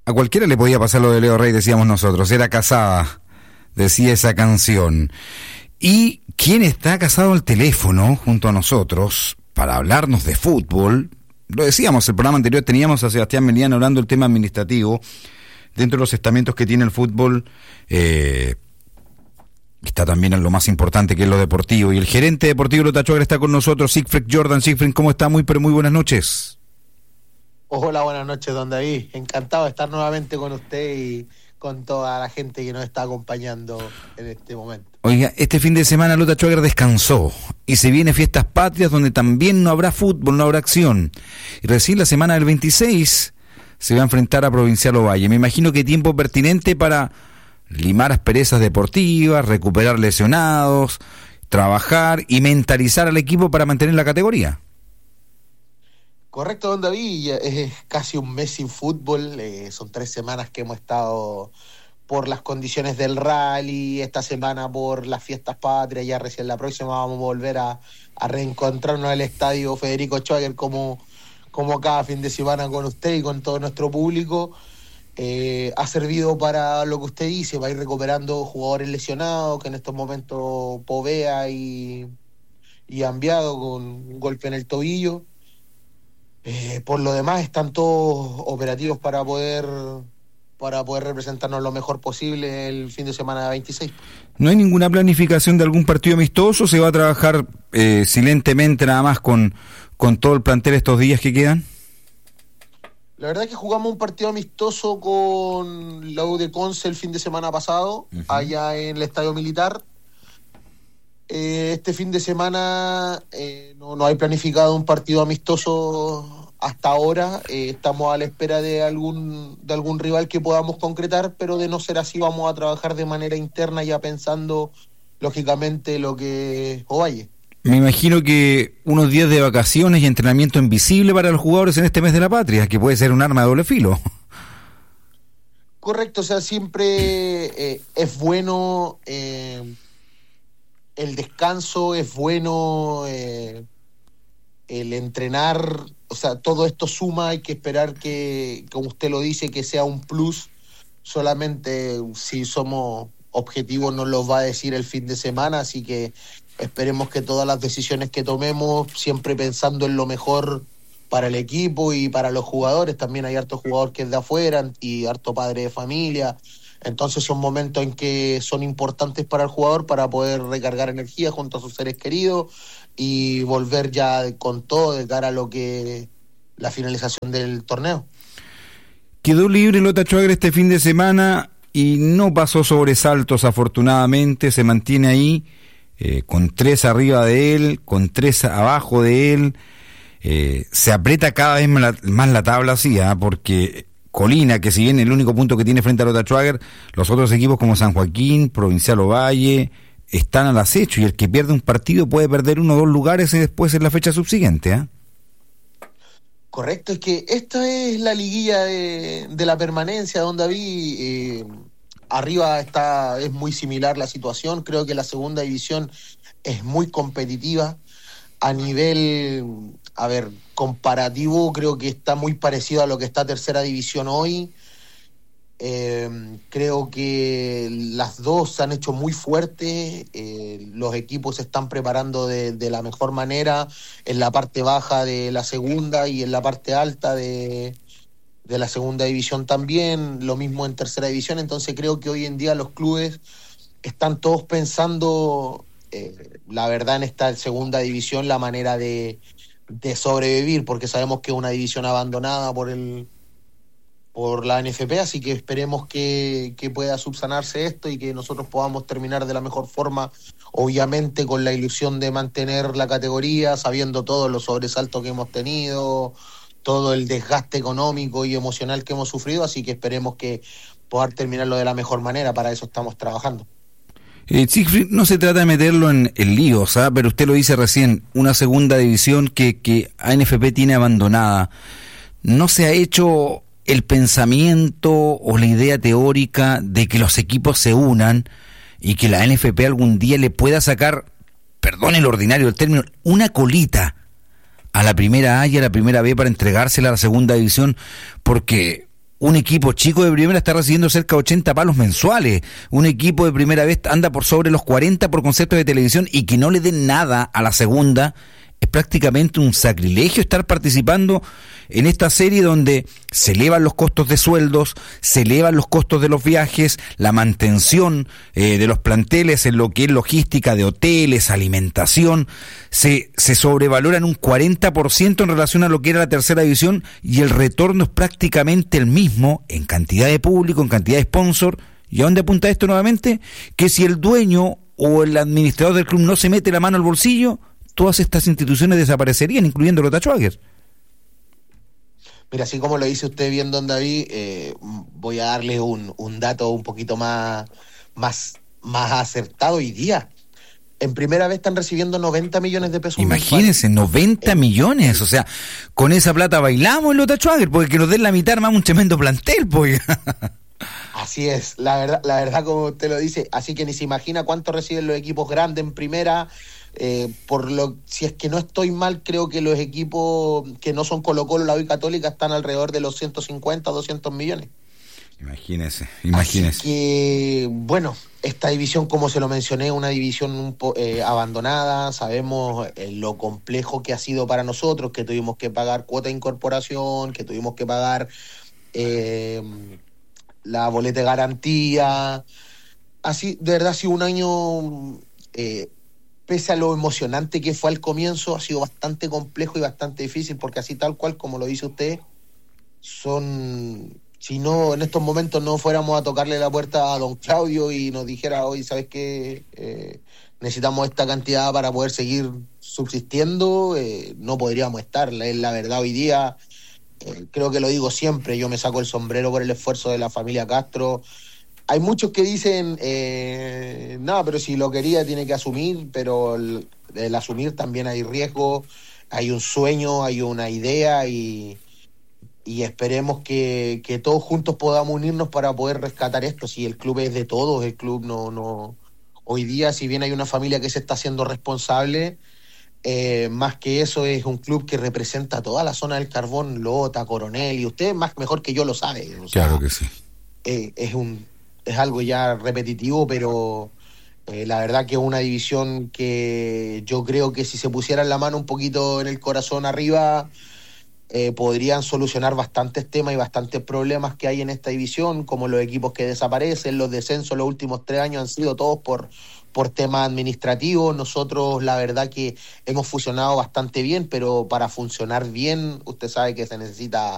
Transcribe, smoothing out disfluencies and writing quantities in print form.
A cualquiera le podía pasar lo de Leo Rey, decíamos nosotros. Era casada, decía esa canción. ¿Y quién está casado al teléfono junto a nosotros para hablarnos de fútbol? Lo decíamos, el programa anterior teníamos a Sebastián Melián hablando del tema administrativo. Dentro de los estamentos que tiene el fútbol, está también en lo más importante, que es lo deportivo. Y el gerente deportivo Lota Schwager está con nosotros, Siegfried Jordan. Siegfried, ¿cómo está? Muy buenas noches. Hola, buenas noches, don David. Encantado de estar nuevamente con usted y con toda la gente que nos está acompañando en este momento. Oiga, este fin de semana Lota Schwager descansó y se viene Fiestas Patrias, donde también no habrá fútbol, no habrá acción. Y recién la semana del 26 se va a enfrentar a Provincial Ovalle. Me imagino que tiempo pertinente para limar asperezas deportivas, recuperar lesionados, trabajar y mentalizar al equipo para mantener la categoría. Correcto, don David, es casi un mes sin fútbol, son 3 semanas que hemos estado por las condiciones del rally, esta semana por las Fiestas Patrias, ya recién la próxima vamos a volver a reencontrarnos en el estadio Federico Schwager como cada fin de semana con usted y con todo nuestro público. Ha servido para lo que usted dice, va a ir recuperando jugadores lesionados, que en estos momentos Povea y Ambiado con un golpe en el tobillo. Por lo demás están todos operativos para poder representarnos lo mejor posible el fin de semana 26. ¿No hay ninguna planificación de algún partido amistoso? ¿Se va a trabajar silentemente nada más con todo el plantel estos días que quedan? La verdad es que jugamos un partido amistoso con la U de Conce el fin de semana pasado, allá en el Estadio Militar. Este fin de semana no hay planificado un partido amistoso hasta ahora. Estamos a la espera de algún rival que podamos concretar, pero de no ser así vamos a trabajar de manera interna, ya pensando lógicamente lo que es Ovalle. Me imagino que unos días de vacaciones y entrenamiento invisible para los jugadores en este mes de la patria, que puede ser un arma de doble filo. Correcto, o sea, siempre es bueno el descanso, es bueno el entrenar, o sea, todo esto suma, hay que esperar que, como usted lo dice, que sea un plus. Solamente si somos objetivos nos lo va a decir el fin de semana, así que esperemos que todas las decisiones que tomemos, siempre pensando en lo mejor para el equipo y para los jugadores. También hay harto jugador que es de afuera y harto padre de familia. Entonces son momentos en que son importantes para el jugador para poder recargar energía junto a sus seres queridos y volver ya con todo de cara a lo que la finalización del torneo. Quedó libre Lota Schwager este fin de semana y no pasó sobresaltos, afortunadamente, se mantiene ahí. Con 3 arriba de él, con 3 abajo de él, se aprieta cada vez más la tabla así, porque Colina, que si bien el único punto que tiene frente a Lota Schwager, los otros equipos como San Joaquín, Provincial Ovalle, están al acecho, y el que pierde un partido puede perder 1 o 2 lugares y después en la fecha subsiguiente. Correcto, es que esta es la liguilla de la permanencia, don David. Arriba es muy similar la situación. Creo que la segunda división es muy competitiva. A nivel, comparativo, creo que está muy parecido a lo que está tercera división hoy. Creo que las dos se han hecho muy fuertes. Los equipos se están preparando de la mejor manera en la parte baja de la segunda y en la parte alta de la segunda división también, lo mismo en tercera división. Entonces creo que hoy en día los clubes están todos pensando, la verdad, en esta segunda división, la manera de sobrevivir, porque sabemos que es una división abandonada por la NFP, así que esperemos que pueda subsanarse esto y que nosotros podamos terminar de la mejor forma, obviamente con la ilusión de mantener la categoría, sabiendo todos los sobresaltos que hemos tenido, todo el desgaste económico y emocional que hemos sufrido, así que esperemos que poder terminarlo de la mejor manera. Para eso estamos trabajando. Siegfried, no se trata de meterlo en líos, pero usted lo dice recién, una segunda división que ANFP tiene abandonada. ¿No se ha hecho el pensamiento o la idea teórica de que los equipos se unan y que la ANFP algún día le pueda sacar, perdón el ordinario el término, una colita a la primera A y a la primera B para entregársela a la segunda división? Porque un equipo chico de primera está recibiendo cerca de 80 palos mensuales. Un equipo de primera vez anda por sobre los 40 por concepto de televisión, y que no le den nada a la segunda es prácticamente un sacrilegio estar participando en esta serie donde se elevan los costos de sueldos, se elevan los costos de los viajes, la mantención de los planteles en lo que es logística de hoteles, alimentación, se sobrevalora en un 40% en relación a lo que era la tercera división, y el retorno es prácticamente el mismo en cantidad de público, en cantidad de sponsor. ¿Y a dónde apunta esto nuevamente? Que si el dueño o el administrador del club no se mete la mano al bolsillo, todas estas instituciones desaparecerían, incluyendo Lota Schwager. Mira, así como lo dice usted bien, don David, voy a darle un dato un poquito más acertado hoy día. En primera vez están recibiendo 90 millones de pesos. Imagínense, 90 millones, o sea, con esa plata bailamos en Lota Schwager, porque que nos den la mitad, armamos un tremendo plantel, pues. Así es, la verdad como usted lo dice, así que ni se imagina cuánto reciben los equipos grandes en primera. Si es que no estoy mal, creo que los equipos que no son Colo-Colo, la U y Católica están alrededor de los 150 o 200 millones. Imagínese. Así que, bueno, esta división, como se lo mencioné, una división abandonada. Sabemos lo complejo que ha sido para nosotros, que tuvimos que pagar cuota de incorporación, que tuvimos que pagar la boleta de garantía. Así, de verdad, ha sido un año... pese a lo emocionante que fue al comienzo, ha sido bastante complejo y bastante difícil, porque así tal cual como lo dice usted, si no, en estos momentos no fuéramos a tocarle la puerta a don Claudio y nos dijera, hoy, ¿sabes qué? Necesitamos esta cantidad para poder seguir subsistiendo, no podríamos estar. Es la verdad hoy día, creo que lo digo siempre, yo me saco el sombrero por el esfuerzo de la familia Castro. Hay muchos que dicen, no, pero si lo quería tiene que asumir, pero el asumir también hay riesgo, hay un sueño, hay una idea, y esperemos que todos juntos podamos unirnos para poder rescatar esto. Si el club es de todos, el club no hoy día, si bien hay una familia que se está haciendo responsable, más que eso es un club que representa toda la zona del Carbón, Lota, Coronel, y usted mejor que yo lo sabe. O sea, claro que sí. Es algo ya repetitivo, pero la verdad que es una división que yo creo que si se pusieran la mano un poquito en el corazón arriba, podrían solucionar bastantes temas y bastantes problemas que hay en esta división, como los equipos que desaparecen, los descensos los últimos 3 años han sido todos por temas administrativos. Nosotros la verdad que hemos funcionado bastante bien, pero para funcionar bien usted sabe que se necesita